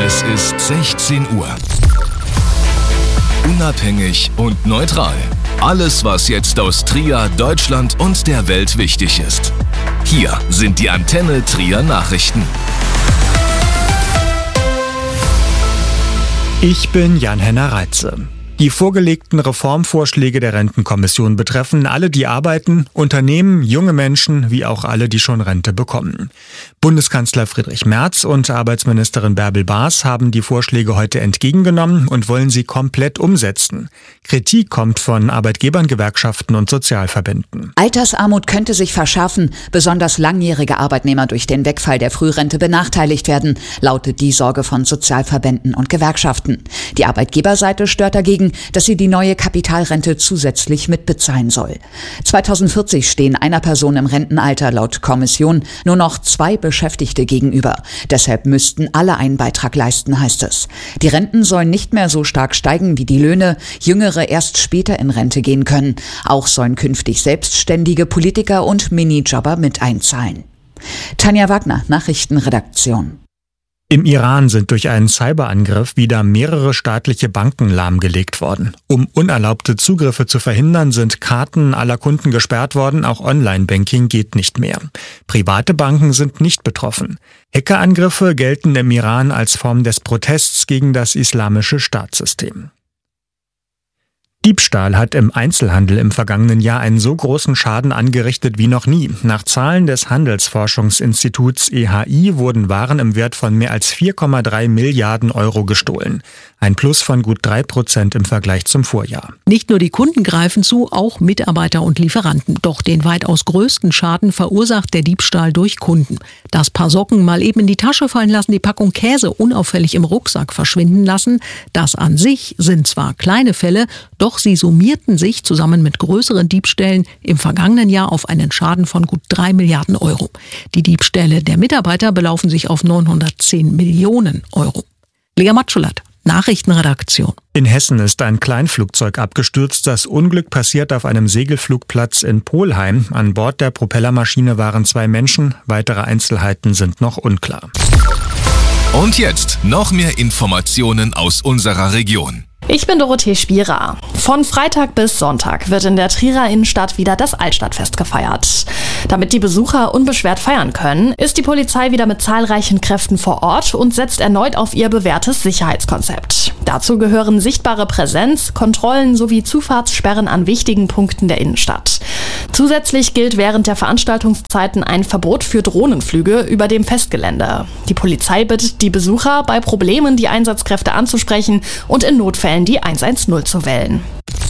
Es ist 16 Uhr. Unabhängig und neutral. Alles, was jetzt aus Trier, Deutschland und der Welt wichtig ist. Hier sind die Antenne Trier Nachrichten. Ich bin Jan-Henner Reitze. Die vorgelegten Reformvorschläge der Rentenkommission betreffen alle, die arbeiten, Unternehmen, junge Menschen, wie auch alle, die schon Rente bekommen. Bundeskanzler Friedrich Merz und Arbeitsministerin Bärbel Baas haben die Vorschläge heute entgegengenommen und wollen sie komplett umsetzen. Kritik kommt von Arbeitgebern, Gewerkschaften und Sozialverbänden. Altersarmut könnte sich verschärfen, besonders langjährige Arbeitnehmer durch den Wegfall der Frührente benachteiligt werden, lautet die Sorge von Sozialverbänden und Gewerkschaften. Die Arbeitgeberseite stört dagegen, dass sie die neue Kapitalrente zusätzlich mitbezahlen soll. 2040 stehen einer Person im Rentenalter laut Kommission nur noch 2 Beschäftigte gegenüber. Deshalb müssten alle einen Beitrag leisten, heißt es. Die Renten sollen nicht mehr so stark steigen wie die Löhne, Jüngere erst später in Rente gehen können. Auch sollen künftig selbstständige Politiker und Minijobber mit einzahlen. Tanja Wagner, Nachrichtenredaktion. Im Iran sind durch einen Cyberangriff wieder mehrere staatliche Banken lahmgelegt worden. Um unerlaubte Zugriffe zu verhindern, sind Karten aller Kunden gesperrt worden, auch Online-Banking geht nicht mehr. Private Banken sind nicht betroffen. Hackerangriffe gelten im Iran als Form des Protests gegen das islamische Staatssystem. Diebstahl hat im Einzelhandel im vergangenen Jahr einen so großen Schaden angerichtet wie noch nie. Nach Zahlen des Handelsforschungsinstituts EHI wurden Waren im Wert von mehr als 4,3 Milliarden Euro gestohlen. Ein Plus von gut 3% im Vergleich zum Vorjahr. Nicht nur die Kunden greifen zu, auch Mitarbeiter und Lieferanten. Doch den weitaus größten Schaden verursacht der Diebstahl durch Kunden. Das Paar Socken mal eben in die Tasche fallen lassen, die Packung Käse unauffällig im Rucksack verschwinden lassen. Das an sich sind zwar kleine Fälle, doch sie summierten sich zusammen mit größeren Diebstählen im vergangenen Jahr auf einen Schaden von gut 3 Milliarden Euro. Die Diebstähle der Mitarbeiter belaufen sich auf 910 Millionen Euro. Lea Matschulat, Nachrichtenredaktion. In Hessen ist ein Kleinflugzeug abgestürzt. Das Unglück passiert auf einem Segelflugplatz in Polheim. An Bord der Propellermaschine waren 2 Menschen. Weitere Einzelheiten sind noch unklar. Und jetzt noch mehr Informationen aus unserer Region. Ich bin Dorothee Spierer. Von Freitag bis Sonntag wird in der Trierer Innenstadt wieder das Altstadtfest gefeiert. Damit die Besucher unbeschwert feiern können, ist die Polizei wieder mit zahlreichen Kräften vor Ort und setzt erneut auf ihr bewährtes Sicherheitskonzept. Dazu gehören sichtbare Präsenz, Kontrollen sowie Zufahrtssperren an wichtigen Punkten der Innenstadt. Zusätzlich gilt während der Veranstaltungszeiten ein Verbot für Drohnenflüge über dem Festgelände. Die Polizei bittet die Besucher, bei Problemen die Einsatzkräfte anzusprechen und in Notfällen die 110 zu wählen.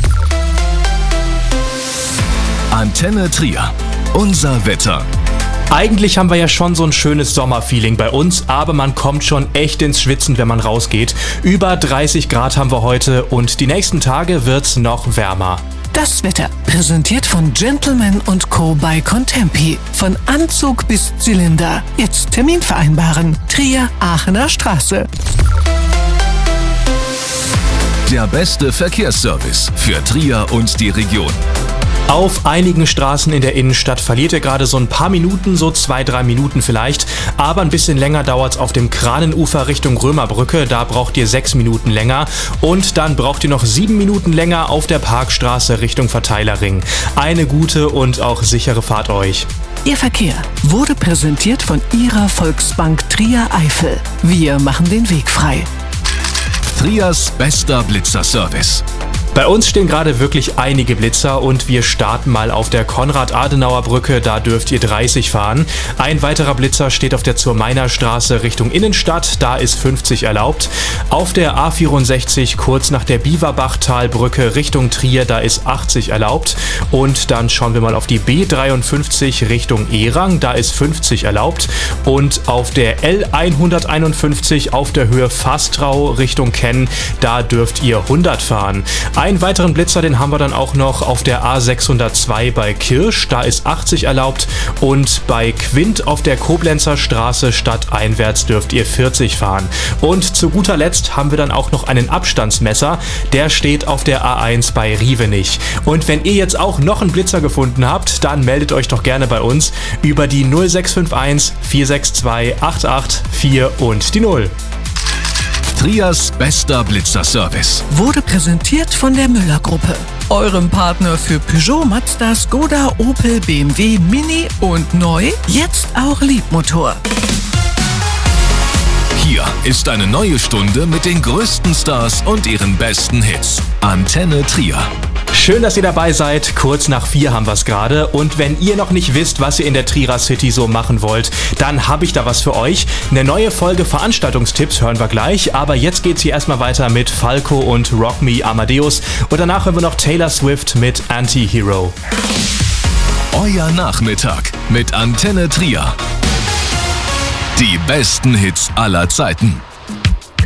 Antenne Trier. Unser Wetter. Eigentlich haben wir ja schon so ein schönes Sommerfeeling bei uns, aber man kommt schon echt ins Schwitzen, wenn man rausgeht. Über 30 Grad haben wir heute und die nächsten Tage wird's noch wärmer. Das Wetter, präsentiert von Gentleman & Co. bei Contempi. Von Anzug bis Zylinder. Jetzt Termin vereinbaren. Trier, Aachener Straße. Der beste Verkehrsservice für Trier und die Region. Auf einigen Straßen in der Innenstadt verliert ihr gerade so ein paar Minuten, so 2-3 Minuten vielleicht. Aber ein bisschen länger dauert es auf dem Kranenufer Richtung Römerbrücke. Da braucht ihr 6 Minuten länger. Und dann braucht ihr noch 7 Minuten länger auf der Parkstraße Richtung Verteilerring. Eine gute und auch sichere Fahrt euch. Ihr Verkehr wurde präsentiert von Ihrer Volksbank Trier Eifel. Wir machen den Weg frei. Triers bester Blitzerservice. Bei uns stehen gerade wirklich einige Blitzer und wir starten mal auf der Konrad-Adenauer-Brücke, da dürft ihr 30 fahren. Ein weiterer Blitzer steht auf der Zur-Meiner-Straße Richtung Innenstadt, da ist 50 erlaubt. Auf der A64 kurz nach der Biewerbachtalbrücke Richtung Trier, da ist 80 erlaubt. Und dann schauen wir mal auf die B53 Richtung Erang, da ist 50 erlaubt. Und auf der L151 auf der Höhe Fastrau Richtung Kenn, da dürft ihr 100 fahren. Einen weiteren Blitzer, den haben wir dann auch noch auf der A602 bei Kirsch, da ist 80 erlaubt. Und bei Quint auf der Koblenzer Straße stadteinwärts dürft ihr 40 fahren. Und zu guter Letzt haben wir dann auch noch einen Abstandsmesser, der steht auf der A1 bei Rievenich. Und wenn ihr jetzt auch noch einen Blitzer gefunden habt, dann meldet euch doch gerne bei uns über die 0651 462 884 und die 0. Trias bester Blitzerservice. Wurde präsentiert von der Müller-Gruppe, eurem Partner für Peugeot, Mazda, Skoda, Opel, BMW, Mini und neu, jetzt auch Liebmotor. Hier ist eine neue Stunde mit den größten Stars und ihren besten Hits. Antenne Trier. Schön, dass ihr dabei seid. Kurz nach 4 haben wir es gerade. Und wenn ihr noch nicht wisst, was ihr in der Trierer City so machen wollt, dann habe ich da was für euch. Eine neue Folge Veranstaltungstipps hören wir gleich. Aber jetzt geht's hier erstmal weiter mit Falco und Rock Me Amadeus. Und danach hören wir noch Taylor Swift mit Anti-Hero. Euer Nachmittag mit Antenne Trier. Die besten Hits aller Zeiten.